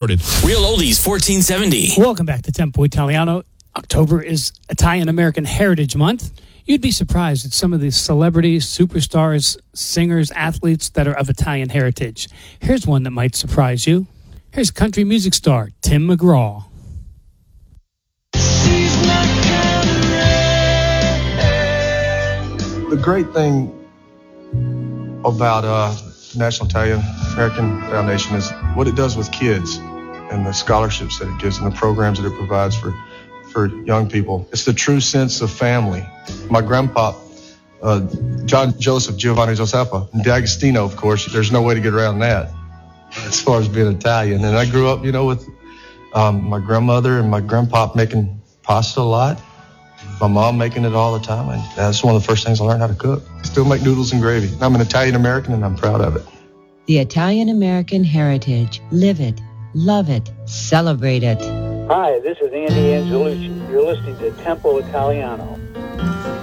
Real Oldies 1470. Welcome back to Tempo Italiano. October is Italian-American Heritage Month. You'd be surprised at some of the celebrities, superstars, singers, athletes that are of Italian heritage. Here's one that might surprise you. Here's country music star Tim McGraw. The great thing about National Italian American Foundation is what it does with kids and the scholarships that it gives and the programs that it provides for young people. It's the true sense of family. My grandpa, John Joseph Giovanni Giuseppa, and D'Agostino, of course, there's no way to get around that as far as being Italian. And I grew up, with my grandmother and my grandpa making pasta a lot, my mom making it all the time, and that's one of the first things I learned how to cook. I still make noodles and gravy. I'm an Italian American, and I'm proud of it. The Italian American heritage. Live it, love it, celebrate it. Hi, this is Andy Angelucci. You're listening to Tempo Italiano.